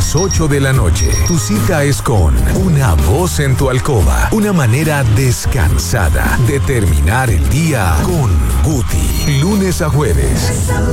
las 8 de la noche. Tu cita es con una voz en tu alcoba. Una manera descansada de terminar el día con Guti. Lunes a jueves,